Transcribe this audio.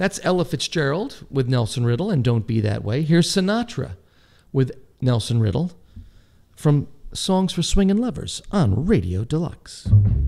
That's Ella Fitzgerald with Nelson Riddle and Don't Be That Way. Here's Sinatra with Nelson Riddle from Songs for Swingin' Lovers on Radio Deluxe.